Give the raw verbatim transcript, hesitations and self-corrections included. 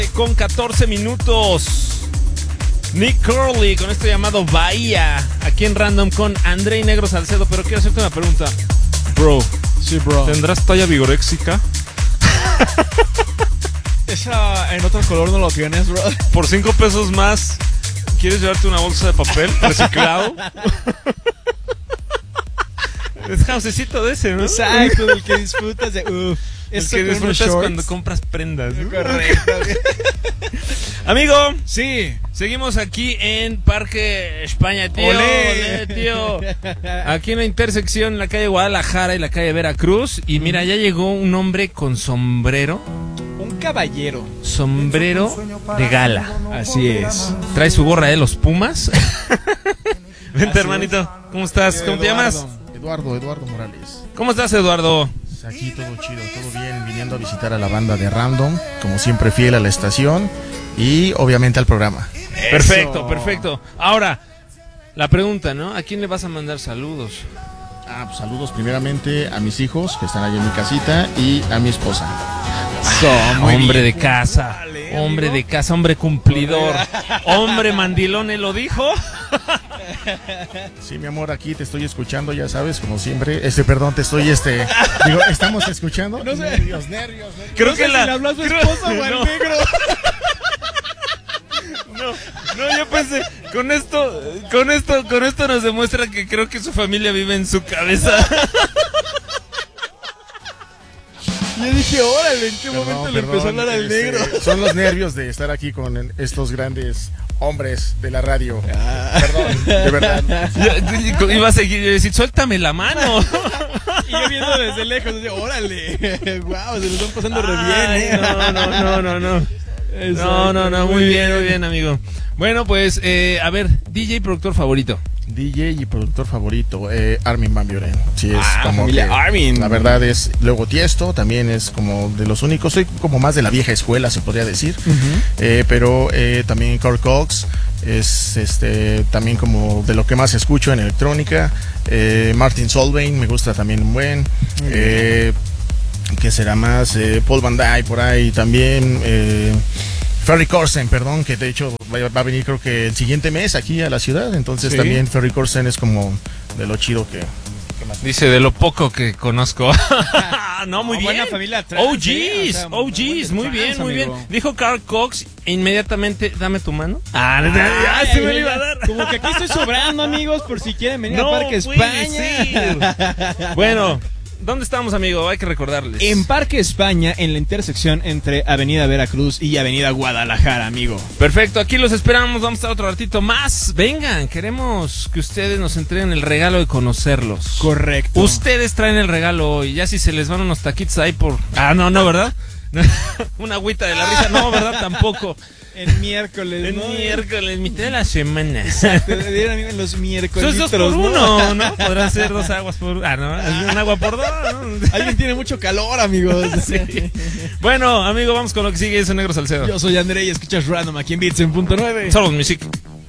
Con catorce minutos. Nick Curly con esto llamado Bahía. Aquí en Random con André Negro Salcedo. Pero quiero hacerte una pregunta. Bro. Sí, bro. ¿Tendrás talla vigoréxica? Esa en otro color no lo tienes, bro. Por cinco pesos más, ¿quieres llevarte una bolsa de papel reciclado? Es jausecito de ese, ¿no? Exacto, del que disfrutas de... Uf, el que disfrutas cuando compras prendas, ¿no? Correcto. Amigo, sí, seguimos aquí en Parque España, tío. Olé. Olé, tío. Aquí en la intersección, en la calle Guadalajara y la calle Veracruz. Y mira, ya llegó un hombre con sombrero. Un caballero. Sombrero de gala. Así es. Trae su gorra de los Pumas. Vente, Así hermanito. ¿Cómo estás? ¿Cómo te llamas? Eduardo, Eduardo Morales. ¿Cómo estás, Eduardo? Aquí todo chido, todo bien, viniendo a visitar a la banda de Random, como siempre fiel a la estación y obviamente al programa. Perfecto, Eso. perfecto. Ahora, la pregunta, ¿no? ¿A quién le vas a mandar saludos? Ah, pues saludos primeramente a mis hijos que están allí en mi casita y a mi esposa. Ah, muy hombre bien. de casa, Dale, hombre amigo. de casa, hombre cumplidor, hombre mandilón, ¿él lo dijo? Sí, mi amor, aquí te estoy escuchando, ya sabes, como siempre. Este, perdón, te estoy, este, digo, ¿estamos escuchando? No sé. Nervios, nervios, nervios. Creo No que sé la si le habló a su creo- esposa o al no. negro. No, no, yo pensé, con esto, con esto, con esto nos demuestra que creo que su familia vive en su cabeza. Yo dije, órale, ¿en qué Perdón, momento le perdón, empezó a hablar al este, negro? Son los nervios de estar aquí con estos grandes hombres de la radio. Ah. Perdón, de verdad. Yo- Iba a seguir y decir, suéltame la mano. Y yo viendo desde lejos, decía, órale, wow, se lo están pasando re Ay, bien, ¿eh? No, no, no, no, no. Exacto, No, no, no, muy bien, muy bien, amigo. Bueno, pues, eh, a ver, D J productor favorito. D J y productor favorito, eh, Armin van Buuren. Sí, es Ah, como familia que, Armin. La verdad es, luego Tiesto también es como de los únicos. Soy como más de la vieja escuela, se podría decir. Eh, pero eh, también Carl Cox es este también como de lo que más escucho en electrónica. Eh, Martin Solveig me gusta también un buen. Eh, ¿Qué será más? Eh, Paul Van Dyke por ahí también. Eh, Ferry Corsten, perdón, que de hecho va va a venir creo que el siguiente mes aquí a la ciudad. Entonces Sí. también Ferry Corsten es como de lo chido que... Dice, de lo poco que conozco. No, muy No, bien. buena familia trans, O Gs, ¿eh? O sea, O Gs, buena muy trans, bien, muy bien. amigo. Dijo Carl Cox e inmediatamente, dame tu mano. Ah, Ay, ya se me ay, lo iba a ay, dar. Como que aquí estoy sobrando, amigos, por si quieren venir No a Parque puede España. ser. Bueno, ¿dónde estamos, amigo? Hay que recordarles. En Parque España, en la intersección entre Avenida Veracruz y Avenida Guadalajara, amigo. Perfecto, aquí los esperamos, vamos a estar otro ratito más. Vengan, queremos que ustedes nos entreguen el regalo de conocerlos. Correcto. Ustedes traen el regalo hoy, ya si se les van unos taquitos ahí por... Ah, no, no, ¿verdad? Una agüita de la risa, no, ¿verdad? Tampoco. El miércoles, El ¿no? miércoles, mitad de la semana. Te le dieron a mí en los miércoles. Son dos por uno, ¿no? Podrán ser dos aguas por uno. Ah, no, un agua por dos, ¿no? Alguien tiene mucho calor, amigos. Sí. Bueno, amigo, vamos con lo que sigue, es Negro Salcedo. Yo soy André y escuchas Random aquí en Beats en punto nueve. Saludos, music.